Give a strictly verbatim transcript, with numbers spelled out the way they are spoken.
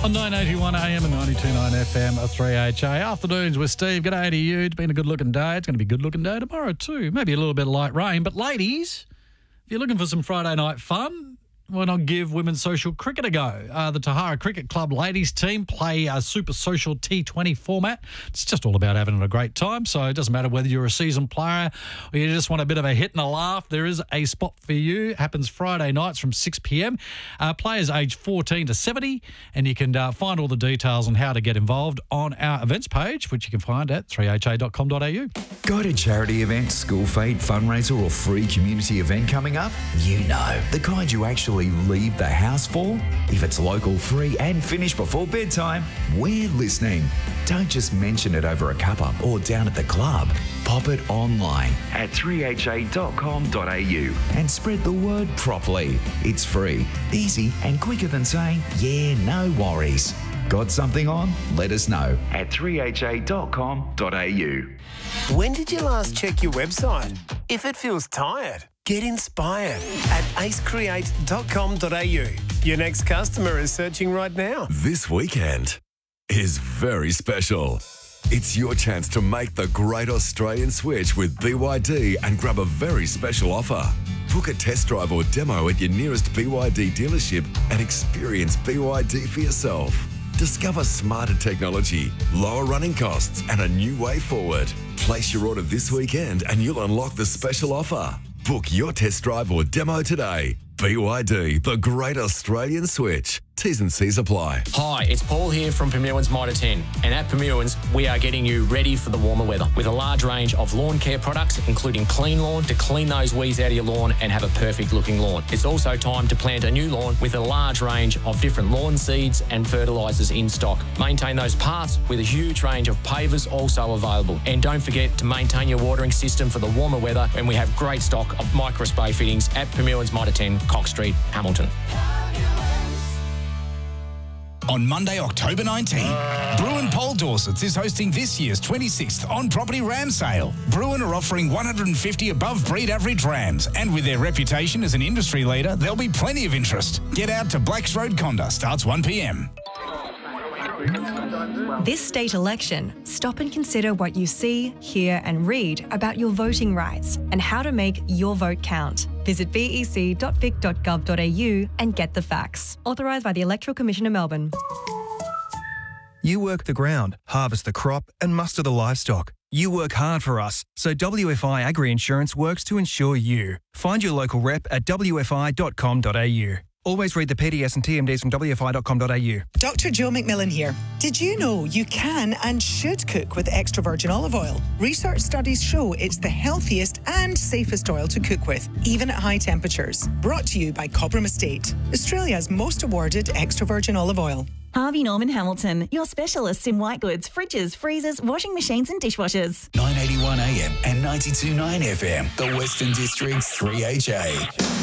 On nine eighty-one A M and ninety-two point nine F M, a three H A. Afternoons with Steve. G'day to you. It's been a good-looking day. It's going to be a good-looking day tomorrow too. Maybe a little bit of light rain. But ladies, if you're looking for some Friday night fun, why not give women's social cricket a go? Uh, the Tahara Cricket Club ladies team play a super social T twenty format. It's just all about having a great time, so it doesn't matter whether you're a seasoned player or you just want a bit of a hit and a laugh. There is a spot for you. It happens Friday nights from six p m. Uh, players aged fourteen to seventy, and you can uh, find all the details on how to get involved on our events page, which you can find at three h a dot com dot a u. Got a charity event, school feed, fundraiser or free community event coming up? You know, the kind you actually leave the house for? If it's local, free and finished before bedtime, we're listening. Don't just mention it over a cuppa or down at the club. Pop it online at three h a dot com dot a u and spread the word properly. It's free, easy and quicker than saying, yeah, no worries. Got something on? Let us know at three h a dot com dot a u. When did you last check your website? If it feels tired, get inspired at ace create dot com dot a u. Your next customer is searching right now. This weekend is very special. It's your chance to make the great Australian switch with B Y D and grab a very special offer. Book a test drive or demo at your nearest B Y D dealership and experience B Y D for yourself. Discover smarter technology, lower running costs and a new way forward. Place your order this weekend and you'll unlock the special offer. Book your test drive or demo today. B Y D, the great Australian switch. T's and C's apply. Hi, it's Paul here from Permewin's Mitre ten. And at Permewin's, we are getting you ready for the warmer weather with a large range of lawn care products, including Clean Lawn to clean those weeds out of your lawn and have a perfect looking lawn. It's also time to plant a new lawn with a large range of different lawn seeds and fertilisers in stock. Maintain those paths with a huge range of pavers also available. And don't forget to maintain your watering system for the warmer weather, and we have great stock of microspray fittings at Permewin's Mitre ten, Cox Street, Hamilton. On Monday, October nineteenth, Bruin Paul Dorsets is hosting this year's twenty-sixth On Property Ram Sale. Bruin are offering one hundred fifty above breed average rams, and with their reputation as an industry leader, there'll be plenty of interest. Get out to Blacks Road, Conda, starts one p m. This state election, stop and consider what you see, hear and read about your voting rights and how to make your vote count. Visit v e c dot vic dot gov dot a u and get the facts. Authorised by the Electoral Commission of Melbourne. You work the ground, harvest the crop and muster the livestock. You work hard for us, so W F I Agri Insurance works to insure you. Find your local rep at w f i dot com dot a u. Always read the P D S and T M Ds from w f i dot com dot a u. Doctor Joe McMillan here. Did you know you can and should cook with extra virgin olive oil? Research studies show it's the healthiest and safest oil to cook with, even at high temperatures. Brought to you by Cobram Estate, Australia's most awarded extra virgin olive oil. Harvey Norman Hamilton, your specialists in white goods, fridges, freezers, washing machines and dishwashers. nine eighty-one A M and ninety-two point nine F M, the Western District's three H A.